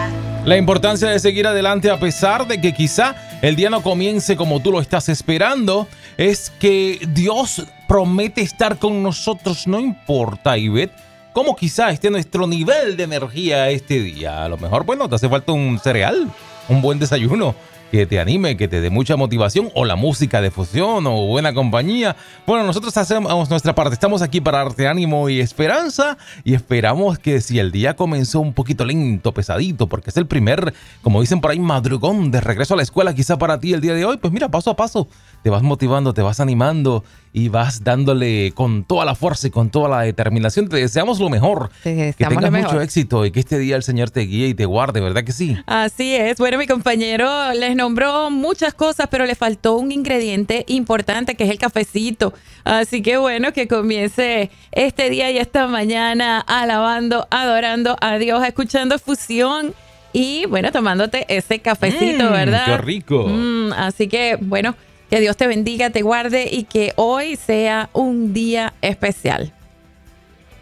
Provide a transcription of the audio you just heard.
La importancia de seguir adelante a pesar de que quizá el día no comience como tú lo estás esperando, es que Dios promete estar con nosotros, no importa, Ivette, cómo quizá esté nuestro nivel de energía este día. A lo mejor, bueno, te hace falta un cereal, un buen desayuno que te anime, que te dé mucha motivación, o la música de fusión, o buena compañía. Bueno, nosotros hacemos nuestra parte. Estamos aquí para darte ánimo y esperanza, y esperamos que si el día comenzó un poquito lento, pesadito, porque es el primer, como dicen por ahí, madrugón de regreso a la escuela, quizá para ti el día de hoy, pues mira, paso a paso, te vas motivando, te vas animando y vas dándole con toda la fuerza y con toda la determinación. Te deseamos lo mejor, que tengas mucho éxito y que este día el Señor te guíe y te guarde, ¿verdad que sí? Así es. Bueno, mi compañero les nombró muchas cosas, pero le faltó un ingrediente importante, que es el cafecito. Así que bueno, que comience este día y esta mañana alabando, adorando a Dios, escuchando Fusión y bueno, tomándote ese cafecito, ¿verdad? ¡Qué rico! Así que bueno, que Dios te bendiga, te guarde y que hoy sea un día especial.